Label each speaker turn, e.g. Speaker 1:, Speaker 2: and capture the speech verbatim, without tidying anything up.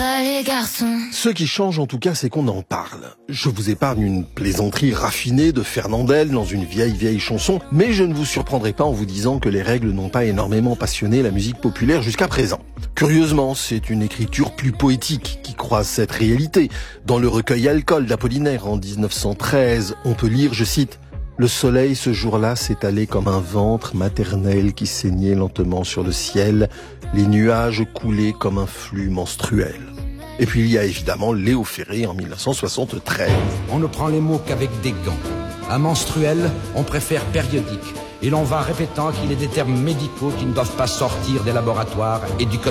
Speaker 1: va les garçons.
Speaker 2: Ce qui change en tout cas, c'est qu'on en parle. Je vous épargne une plaisanterie raffinée de Fernandel dans une vieille vieille chanson, mais je ne vous surprendrai pas en vous disant que les règles n'ont pas énormément passionné la musique populaire jusqu'à présent. Curieusement, c'est une écriture plus poétique qui croise cette réalité. Dans le recueil Alcool d'Apollinaire en dix-neuf cent treize, on peut lire, je cite, « Le soleil ce jour-là s'étalait comme un ventre maternel qui saignait lentement sur le ciel, les nuages coulaient comme un flux menstruel. » Et puis il y a évidemment Léo Ferré en mille neuf cent soixante-treize.
Speaker 3: On ne prend les mots qu'avec des gants. À menstruel, on préfère périodique. Et l'on va répétant qu'il est des termes médicaux qui ne doivent pas sortir des laboratoires et du code